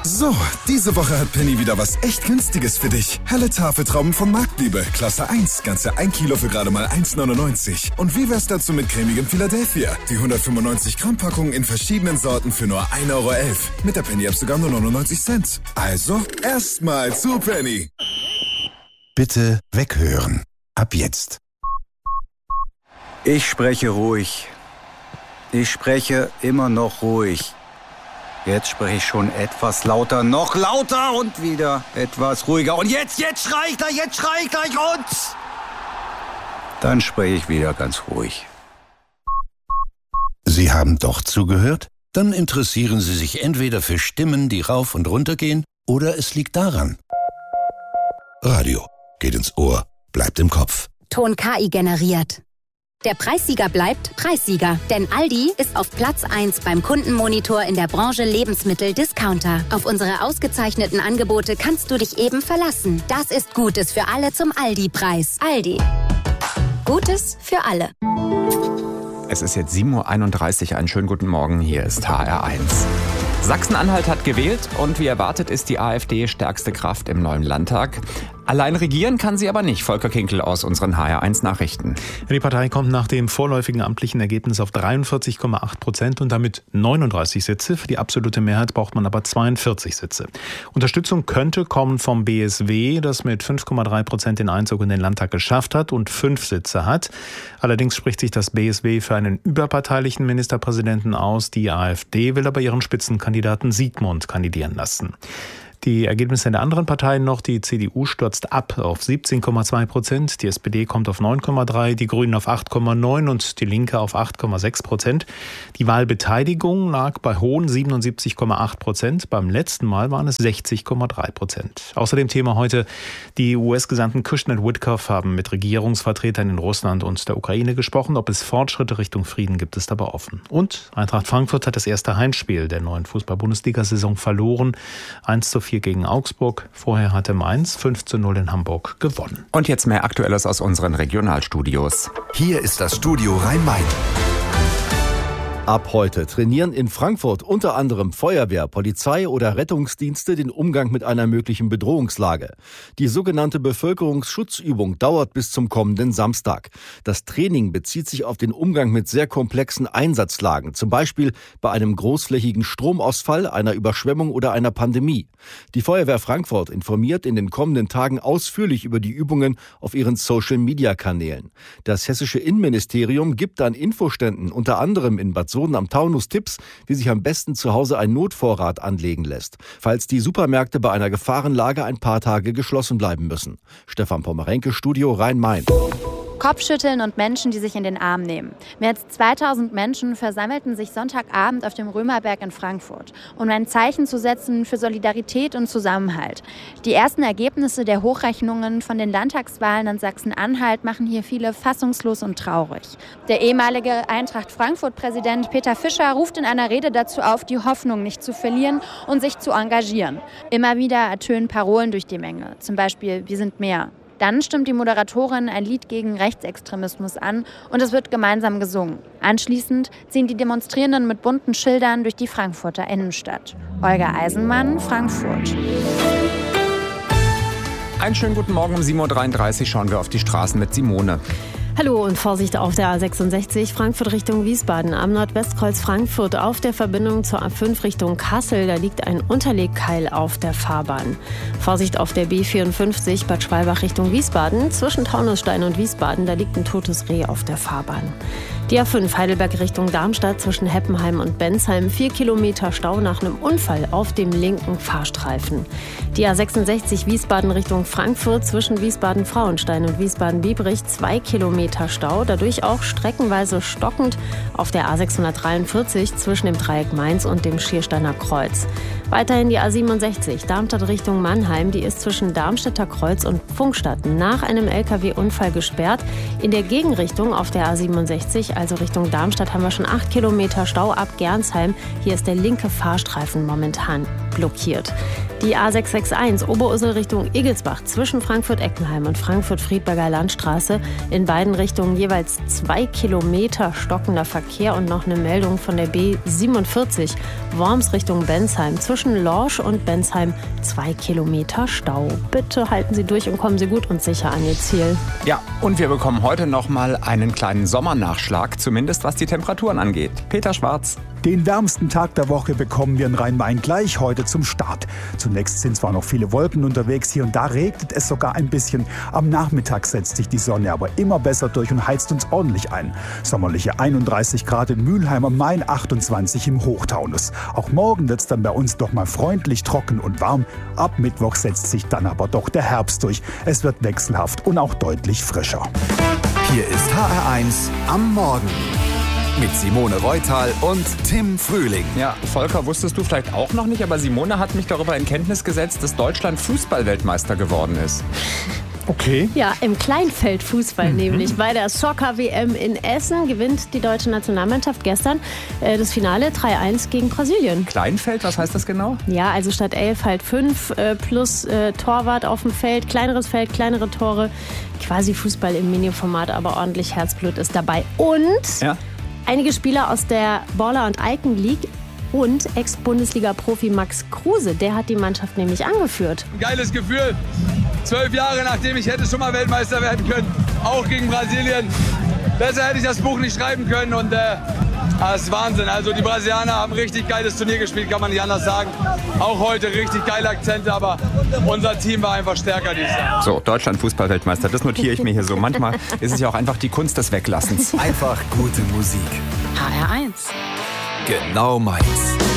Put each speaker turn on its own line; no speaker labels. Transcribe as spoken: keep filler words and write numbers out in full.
So, diese Woche hat Penny wieder was echt Günstiges für dich. Helle Tafeltrauben von Marktliebe, Klasse eins, ganze ein Kilo für gerade mal eins neunundneunzig. Und wie wär's dazu mit cremigem Philadelphia? Die hundertfünfundneunzig Gramm Packung in verschiedenen Sorten für nur ein Euro elf. Mit der Penny-App sogar nur neunundneunzig Cent. Also, erstmal zu Penny.
Bitte weghören. Ab jetzt.
Ich spreche ruhig. Ich spreche immer noch ruhig. Jetzt spreche ich schon etwas lauter, noch lauter und wieder etwas ruhiger. Und jetzt, jetzt schrei ich gleich, jetzt schrei ich gleich und... Dann spreche ich wieder ganz ruhig.
Sie haben doch zugehört? Dann interessieren Sie sich entweder für Stimmen, die rauf und runter gehen, oder es liegt daran. Radio geht ins Ohr, bleibt im Kopf.
Ton K I generiert. Der Preissieger bleibt Preissieger, denn Aldi ist auf Platz eins beim Kundenmonitor in der Branche Lebensmittel-Discounter. Auf unsere ausgezeichneten Angebote kannst du dich eben verlassen. Das ist Gutes für alle zum Aldi-Preis. Aldi. Gutes für alle.
Es ist jetzt sieben Uhr einunddreißig. Einen schönen guten Morgen. Hier ist H R eins. Sachsen-Anhalt hat gewählt und wie erwartet ist die AfD stärkste Kraft im neuen Landtag. Allein regieren kann sie aber nicht. Volker Kinkel aus unseren H R eins Nachrichten.
Die Partei kommt nach dem vorläufigen amtlichen Ergebnis auf dreiundvierzig Komma acht Prozent und damit neununddreißig Sitze. Für die absolute Mehrheit braucht man aber zweiundvierzig Sitze. Unterstützung könnte kommen vom B S W, das mit fünf Komma drei Prozent den Einzug in den Landtag geschafft hat und fünf Sitze hat. Allerdings spricht sich das B S W für einen überparteilichen Ministerpräsidenten aus. Die AfD will aber ihren Spitzenkandidaten Siegmund kandidieren lassen. Die Ergebnisse der anderen Parteien noch. Die C D U stürzt ab auf siebzehn Komma zwei Prozent, die S P D kommt auf neun Komma drei, die Grünen auf acht Komma neun und die Linke auf acht Komma sechs Prozent. Die Wahlbeteiligung lag bei hohen siebenundsiebzig Komma acht Prozent. Beim letzten Mal waren es sechzig Komma drei Prozent. Außerdem Thema heute, die U S-Gesandten Kushner und Witkoff haben mit Regierungsvertretern in Russland und der Ukraine gesprochen. Ob es Fortschritte Richtung Frieden gibt, ist aber offen. Und Eintracht Frankfurt hat das erste Heimspiel der neuen Fußball-Bundesliga-Saison verloren. eins zu vier gegen Augsburg. Vorher hatte Mainz fünf zu null in Hamburg gewonnen.
Und jetzt mehr Aktuelles aus unseren Regionalstudios.
Hier ist das Studio Rhein-Main.
Ab heute trainieren in Frankfurt unter anderem Feuerwehr, Polizei oder Rettungsdienste den Umgang mit einer möglichen Bedrohungslage. Die sogenannte Bevölkerungsschutzübung dauert bis zum kommenden Samstag. Das Training bezieht sich auf den Umgang mit sehr komplexen Einsatzlagen, zum Beispiel bei einem großflächigen Stromausfall, einer Überschwemmung oder einer Pandemie. Die Feuerwehr Frankfurt informiert in den kommenden Tagen ausführlich über die Übungen auf ihren Social-Media-Kanälen. Das hessische Innenministerium gibt an Infoständen unter anderem in Bad am Taunus Tipps, wie sich am besten zu Hause ein Notvorrat anlegen lässt, falls die Supermärkte bei einer Gefahrenlage ein paar Tage geschlossen bleiben müssen. Stefan Pommerenke, Studio Rhein-Main.
Kopfschütteln und Menschen, die sich in den Arm nehmen. Mehr als zweitausend Menschen versammelten sich Sonntagabend auf dem Römerberg in Frankfurt, um ein Zeichen zu setzen für Solidarität und Zusammenhalt. Die ersten Ergebnisse der Hochrechnungen von den Landtagswahlen in Sachsen-Anhalt machen hier viele fassungslos und traurig. Der ehemalige Eintracht-Frankfurt-Präsident Peter Fischer ruft in einer Rede dazu auf, die Hoffnung nicht zu verlieren und sich zu engagieren. Immer wieder ertönen Parolen durch die Menge, zum Beispiel „Wir sind mehr". Dann stimmt die Moderatorin ein Lied gegen Rechtsextremismus an und es wird gemeinsam gesungen. Anschließend ziehen die Demonstrierenden mit bunten Schildern durch die Frankfurter Innenstadt. Olga Eisenmann, Frankfurt.
Einen schönen guten Morgen um sieben Uhr dreiunddreißig schauen wir auf die Straßen mit Simone.
Hallo und Vorsicht auf der A sechsundsechzig Frankfurt Richtung Wiesbaden am Nordwestkreuz Frankfurt auf der Verbindung zur A fünf Richtung Kassel. Da liegt ein Unterlegkeil auf der Fahrbahn. Vorsicht auf der B vierundfünfzig Bad Schwalbach Richtung Wiesbaden. Zwischen Taunusstein und Wiesbaden, da liegt ein totes Reh auf der Fahrbahn. Die A fünf Heidelberg Richtung Darmstadt zwischen Heppenheim und Bensheim. Vier Kilometer Stau nach einem Unfall auf dem linken Fahrstreifen. Die A sechsundsechzig Wiesbaden Richtung Frankfurt zwischen Wiesbaden-Frauenstein und Wiesbaden-Biebrich. Zwei Kilometer Stau, dadurch auch streckenweise stockend auf der A sechshundertdreiundvierzig zwischen dem Dreieck Mainz und dem Schiersteiner Kreuz. Weiterhin die A siebenundsechzig Darmstadt Richtung Mannheim, die ist zwischen Darmstädter Kreuz und Pfungstadt nach einem L K W-Unfall gesperrt. In der Gegenrichtung auf der A siebenundsechzig, also Richtung Darmstadt, haben wir schon acht Kilometer Stau ab Gernsheim. Hier ist der linke Fahrstreifen momentan blockiert. Die A sechs sechs eins Oberursel Richtung Igelsbach zwischen Frankfurt-Eckenheim und Frankfurt-Friedberger Landstraße. In beiden Richtungen jeweils zwei Kilometer stockender Verkehr und noch eine Meldung von der B siebenundvierzig Worms Richtung Bensheim. Zwischen Lorsch und Bensheim zwei Kilometer Stau. Bitte halten Sie durch und kommen Sie gut und sicher an Ihr Ziel.
Ja, und wir bekommen heute noch mal einen kleinen Sommernachschlag, zumindest was die Temperaturen angeht. Peter Schwarz.
Den wärmsten Tag der Woche bekommen wir in Rhein-Main gleich heute zum Start. Zunächst sind zwar noch viele Wolken unterwegs, hier und da regnet es sogar ein bisschen. Am Nachmittag setzt sich die Sonne aber immer besser durch und heizt uns ordentlich ein. Sommerliche einunddreißig Grad in Mülheim am Main, achtundzwanzig im Hochtaunus. Auch morgen wird es dann bei uns doch mal freundlich trocken und warm. Ab Mittwoch setzt sich dann aber doch der Herbst durch. Es wird wechselhaft und auch deutlich frischer.
Hier ist H R eins am Morgen. Mit Simone Reutal und Tim Frühling.
Ja, Volker, wusstest du vielleicht auch noch nicht, aber Simone hat mich darüber in Kenntnis gesetzt, dass Deutschland Fußball-Weltmeister geworden ist.
Okay.
Ja, im Kleinfeldfußball mhm. nämlich. Bei der Soccer-W M in Essen gewinnt die deutsche Nationalmannschaft gestern äh, das Finale drei eins gegen Brasilien.
Kleinfeld, was heißt das genau?
Ja, also statt elf halt fünf äh, plus äh, Torwart auf dem Feld, kleineres Feld, kleinere Tore. Quasi Fußball im Mini-Format, aber ordentlich Herzblut ist dabei. Und ja. einige Spieler aus der Baller- und Icon League und Ex-Bundesliga-Profi Max Kruse, der hat die Mannschaft nämlich angeführt.
Ein geiles Gefühl. Zwölf Jahre nachdem ich hätte schon mal Weltmeister werden können, auch gegen Brasilien. Besser hätte ich das Buch nicht schreiben können und äh, das ist Wahnsinn. Also die Brasilianer haben richtig geiles Turnier gespielt, kann man nicht anders sagen. Auch heute richtig geile Akzente, aber unser Team war einfach stärker dieses Jahr.
So, Deutschland Fußball-Weltmeister, das notiere ich mir hier so. Manchmal ist es ja auch einfach die Kunst des Weglassens.
Einfach gute Musik.
H R eins.
Genau meins.